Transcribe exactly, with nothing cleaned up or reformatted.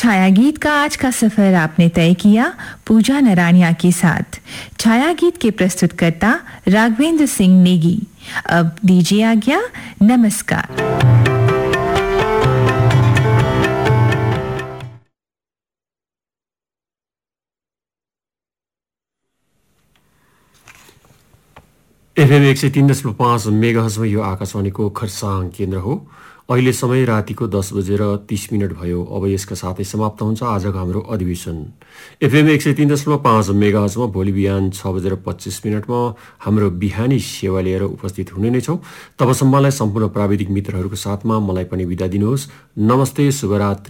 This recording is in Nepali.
छाया गीत का आज का सफर आपने तय किया पूजा नरानिया के साथ। छाया गीत के प्रस्तुतकर्ता राघवेंद्र सिंह नेगी। अब दीजिए आज्ञा, नमस्कार। एफएम एक सय तीन दशमलव पाँच मेगाहर्जमा यो आकाशवाणीको खरसाङ केन्द्र हो। अहिले समय रातिको दस बजेर तीस मिनट भयो। अब यसका साथै समाप्त हुन्छ आजको हाम्रो अधिवेशन। एफएम एक सय तीन दशमलव पाँच मेगाहर्जमा भोलि बिहान छ बजेर पच्चिस मिनटमा हाम्रो बिहानी सेवा लिएर उपस्थित हुने नै छौँ। तबसम्मलाई सम्पूर्ण प्राविधिक मित्रहरूको साथमा मलाई पनि बिदा दिनुहोस्। नमस्ते, शुभरात्रि।